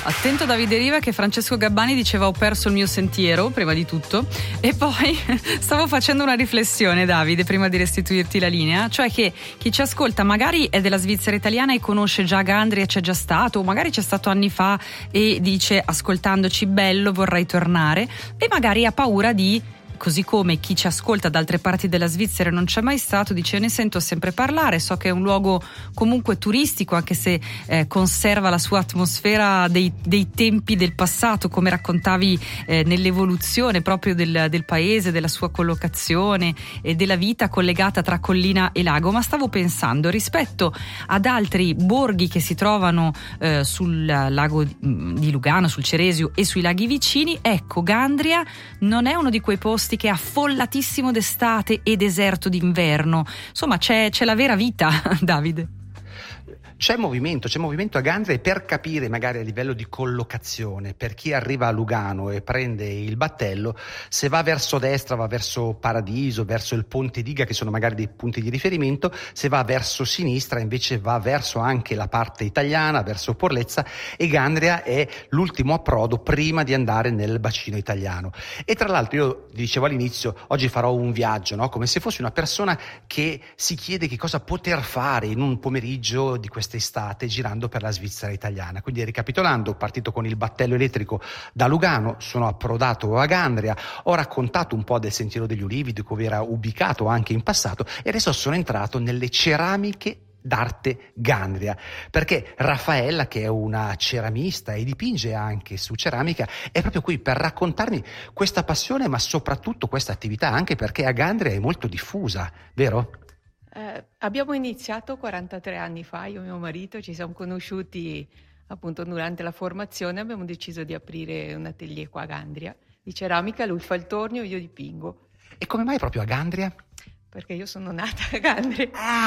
Attento Davide Riva che Francesco Gabbani diceva ho perso il mio sentiero prima di tutto, e poi stavo facendo una riflessione, Davide, prima di restituirti la linea, cioè che chi ci ascolta magari è della Svizzera italiana e conosce già Gandria, c'è già stato, o magari c'è stato anni fa e dice ascoltandoci bello vorrei tornare, e magari ha paura di, così come chi ci ascolta da altre parti della Svizzera non c'è mai stato, dice ne sento sempre parlare, so che è un luogo comunque turistico anche se conserva la sua atmosfera dei tempi del passato, come raccontavi nell'evoluzione proprio del paese, della sua collocazione e della vita collegata tra collina e lago. Ma stavo pensando, rispetto ad altri borghi che si trovano sul lago di Lugano, sul Ceresio e sui laghi vicini, ecco, Gandria non è uno di quei posti che è affollatissimo d'estate e deserto d'inverno. Insomma, c'è la vera vita, Davide. C'è movimento a Gandria, e per capire magari a livello di collocazione, per chi arriva a Lugano e prende il battello, se va verso destra va verso Paradiso, verso il Ponte Diga, che sono magari dei punti di riferimento, se va verso sinistra invece va verso anche la parte italiana, verso Porlezza, e Gandria è l'ultimo approdo prima di andare nel bacino italiano. E tra l'altro io dicevo all'inizio, oggi farò un viaggio, no? Come se fossi una persona che si chiede che cosa poter fare in un pomeriggio di questa estate girando per la Svizzera italiana. Quindi, ricapitolando, partito con il battello elettrico da Lugano, sono approdato a Gandria, ho raccontato un po' del Sentiero degli Ulivi, dove era ubicato anche in passato, e adesso sono entrato nelle ceramiche d'arte Gandria, perché Raffaella, che è una ceramista e dipinge anche su ceramica, è proprio qui per raccontarmi questa passione, ma soprattutto questa attività, anche perché a Gandria è molto diffusa, vero? Abbiamo iniziato 43 anni fa, io e mio marito ci siamo conosciuti appunto durante la formazione, abbiamo deciso di aprire un atelier qua a Gandria di ceramica, lui fa il tornio, io dipingo. E come mai proprio a Gandria? Perché io sono nata a Gandria.